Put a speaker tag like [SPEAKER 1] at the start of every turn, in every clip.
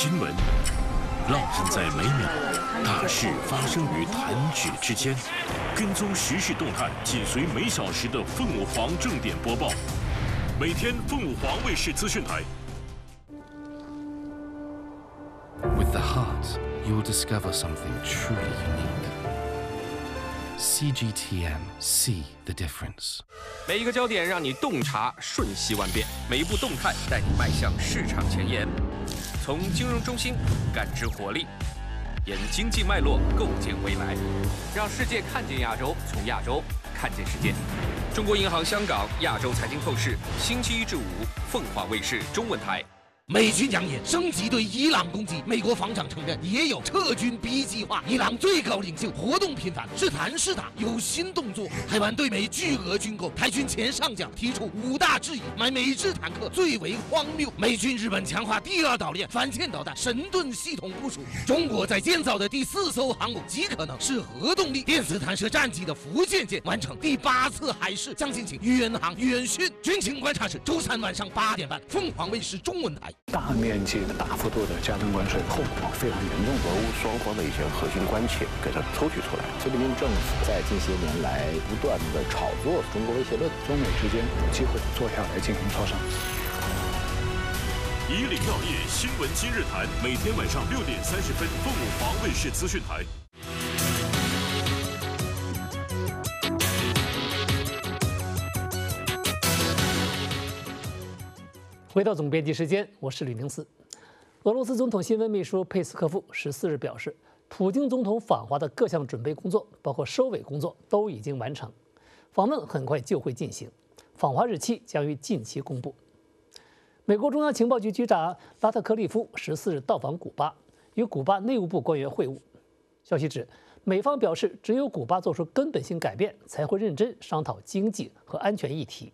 [SPEAKER 1] 新闻，烙印在每秒，大事发生于弹指之间。跟踪时事动态，紧随每小时的凤舞凰正点播报。每天凤舞凰卫视资讯台。
[SPEAKER 2] With the heart, you'll discover something truly unique. CGTN, see the difference.
[SPEAKER 3] 每一个焦点让你洞察瞬息万变，每一步动态带你迈向市场前沿。从金融中心感知活力，沿经济脉络构建未来，让世界看见亚洲，从亚洲看见世界。中国银行香港亚洲财经透视，星期一至五，凤凰卫视中文台。
[SPEAKER 4] 美军扬言升级对伊朗攻击，美国防长承认也有撤军 B 计划。伊朗最高领袖活动频繁，是谈是打，有新动作。台湾对美巨额军购，台军前上将提出5大质疑，买美制坦克最为荒谬。美军日本强化第2岛链反舰导弹神盾系统部署，中国在建造的第4艘航母极可能是核动力电磁弹射战机的福建舰完成第8次海试。将进行远航远训。军情观察室周3晚上8点半，凤凰卫视中文台。
[SPEAKER 5] 大面积的、大幅度的加征关税，后果非常严重。
[SPEAKER 6] 俄乌双方的一些核心关切给它抽取出来。
[SPEAKER 7] 习近平政府在近些年来不断的炒作中国威胁论，
[SPEAKER 5] 中美之间有机会坐下来进行磋商。
[SPEAKER 1] 以领要业，新闻今日谈，每天晚上6点30分，凤舞凰卫视资讯台。
[SPEAKER 8] 回到总编辑时间，我是吕明思。俄罗斯总统新闻秘书佩斯科夫14日表示，普京总统访华的各项准备工作，包括收尾工作，都已经完成，访问很快就会进行，访华日期将于近期公布。美国中央情报局局长拉特克利夫14日到访古巴，与古巴内务部官员会晤。消息指，美方表示，只有古巴做出根本性改变，才会认真商讨经济和安全议题。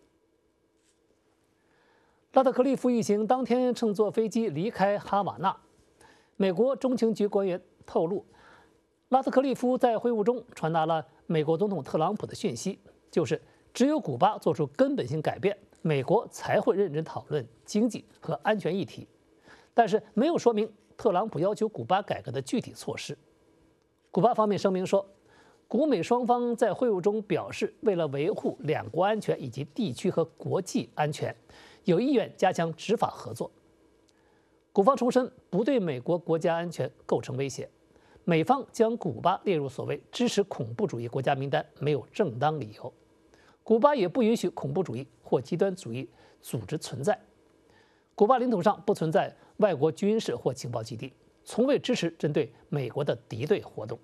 [SPEAKER 8] 拉特克利夫一行当天乘坐飞机离开哈瓦那。美国中情局官员透露，拉特克利夫在会晤中传达了美国总统特朗普的讯息，就是只有古巴做出根本性改变，美国才会认真讨论经济和安全议题，但是没有说明特朗普要求古巴改革的具体措施。古巴方面声明说，古美双方在会晤中表示，为了维护两国安全以及地区和国际安全，有意愿加强执法合作。古方重申不对美国国家安全构成威胁，美方将古巴列入所谓支持恐怖主义国家名单没有正当理由。古巴也不允许恐怖主义或极端主义组织存在。古巴领土上不存在外国军事或情报基地，从未支持针对美国的敌对活动。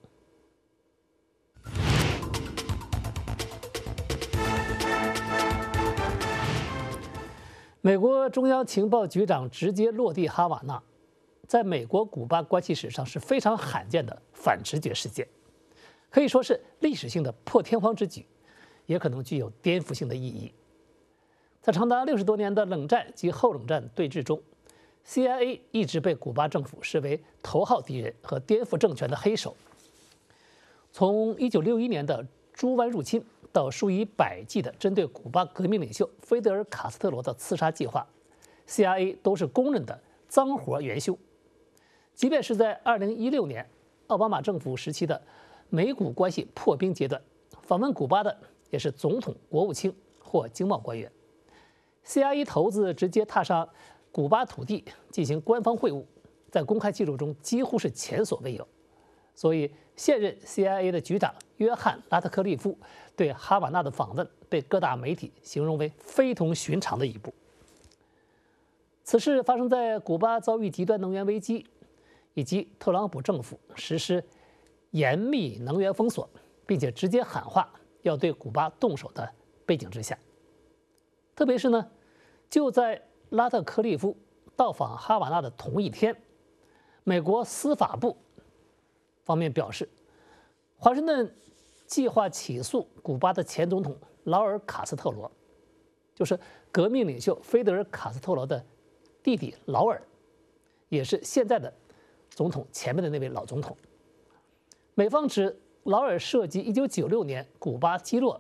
[SPEAKER 8] 美国中央情报局长直接落地哈瓦那，在美国古巴关系史上是非常罕见的反直觉事件，可以说是历史性的破天荒之举，也可能具有颠覆性的意义。在长达60多年的冷战及后冷战对峙中， CIA 一直被古巴政府视为头号敌人和颠覆政权的黑手。从1961年的猪湾入侵到数以百计的针对古巴革命领袖菲德尔·卡斯特罗的刺杀计划， CIA 都是公认的脏活元凶。即便是在2016年奥巴马政府时期的美古关系破冰阶段，访问古巴的也是总统、国务卿或经贸官员。CIA 头子直接踏上古巴土地进行官方会晤，在公开记录中几乎是前所未有。所以，现任 CIA 的局长约翰·拉特克利夫对哈瓦那的访问被各大媒体形容为非同寻常的一步。此事发生在古巴遭遇极端能源危机，以及特朗普政府实施严密能源封锁，并且直接喊话要对古巴动手的背景之下。特别是呢，就在拉特克利夫到访哈瓦那的同一天，美国司法部方面表示，华盛顿计划起诉古巴的前总统劳尔·卡斯特罗，就是革命领袖菲德尔·卡斯特罗的弟弟劳尔，也是现在的总统前面的那位老总统。美方指劳尔涉及1996年古巴击落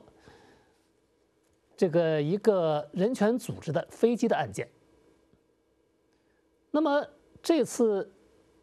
[SPEAKER 8] 一个人权组织的飞机的案件。那么这次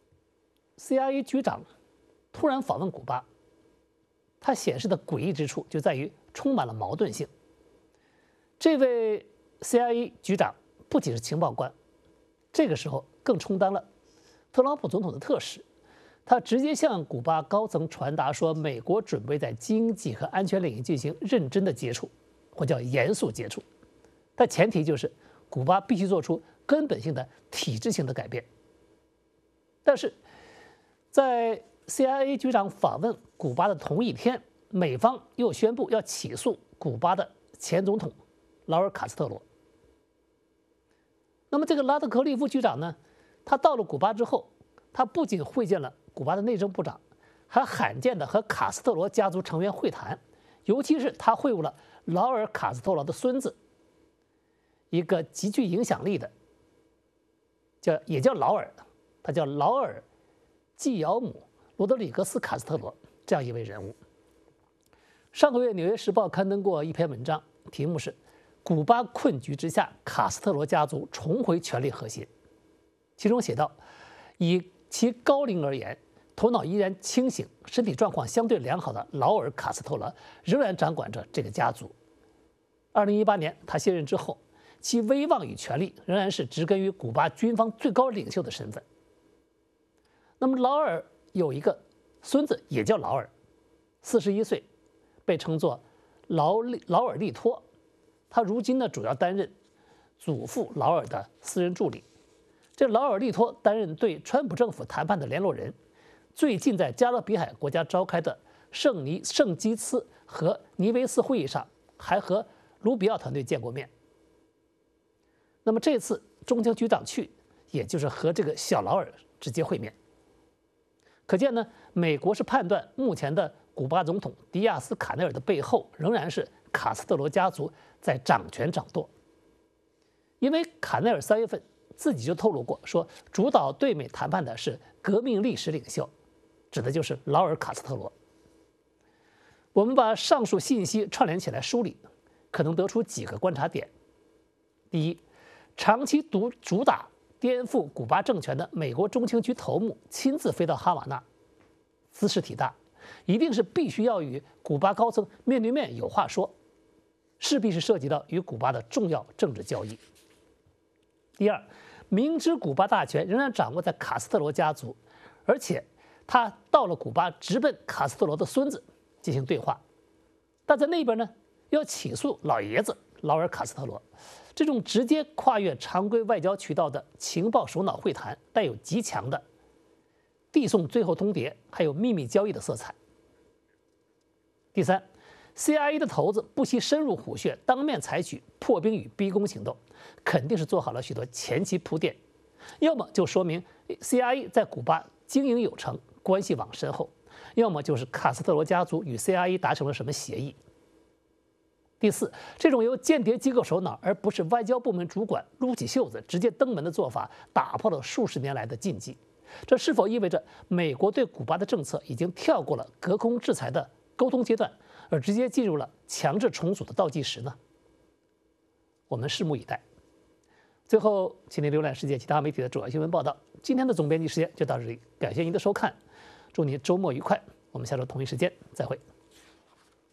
[SPEAKER 8] CIA 局长突然访问古巴，它显示的诡异之处就在于充满了矛盾性。这位 CIA 局长不仅是情报官，这个时候更充当了特朗普总统的特使。他直接向古巴高层传达说，美国准备在经济和安全领域进行认真的接触，或叫严肃接触。但前提就是古巴必须做出根本性的体制性的改变。但是，在 CIA 局长访问古巴的同一天，美方又宣布要起诉古巴的前总统劳尔·卡斯特罗。那么这个拉特克利夫局长呢，他到了古巴之后，他不仅会见了古巴的内政部长，还罕见的和卡斯特罗家族成员会谈，尤其是他会晤了劳尔·卡斯特罗的孙子，一个极具影响力的，也叫劳尔，他叫劳尔·季尧姆·罗德里格斯·卡斯特罗这样一位人物。上个月《纽约时报》刊登过一篇文章，题目是《古巴困局之下，卡斯特罗家族重回权力核心》，其中写道，以其高龄而言，头脑依然清醒、身体状况相对良好的劳尔·卡斯特罗仍然掌管着这个家族。2018年他卸任之后，其威望与权力仍然是植根于古巴军方最高领袖的身份。那么劳尔有一个孙子，也叫劳尔，41岁，被称作劳尔利托。他如今呢，主要担任祖父劳尔的私人助理。这劳尔利托担任对川普政府谈判的联络人，最近在加勒比海国家召开的圣基茨和尼维斯会议上，还和卢比奥团队见过面。那么这次中情局长去，也就是和这个小劳尔直接会面。可见呢，美国是判断目前的古巴总统迪亚斯卡内尔的背后仍然是卡斯特罗家族在掌权掌舵。因为卡内尔3月份自己就透露过，说主导对美谈判的是革命历史领袖，指的就是劳尔·卡斯特罗。我们把上述信息串联起来梳理，可能得出几个观察点。第一，长期主打颠覆古巴政权的美国中情局头目亲自飞到哈瓦那，姿势体大，一定是必须要与古巴高层面对面有话说，势必是涉及到与古巴的重要政治交易。第二，明知古巴大权仍然掌握在卡斯特罗家族，而且他到了古巴直奔卡斯特罗的孙子进行对话，但在那边呢要起诉老爷子劳尔·卡斯特罗，这种直接跨越常规外交渠道的情报首脑会谈，带有极强的递送最后通牒还有秘密交易的色彩。第三， CIA 的头子不惜深入虎穴，当面采取破冰与逼宫行动，肯定是做好了许多前期铺垫，要么就说明 CIA 在古巴经营有成，关系网深厚，要么就是卡斯特罗家族与 CIA 达成了什么协议。第四，这种由间谍机构首脑而不是外交部门主管撸起袖子直接登门的做法，打破了数十年来的禁忌。这是否意味着美国对古巴的政策已经跳过了隔空制裁的沟通阶段，而直接进入了强制重组的倒计时呢？我们拭目以待。最后，请您浏览世界其他媒体的主要新闻报道。今天的总编辑时间就到这里，感谢您的收看，祝您周末愉快。我们下周同一时间再会。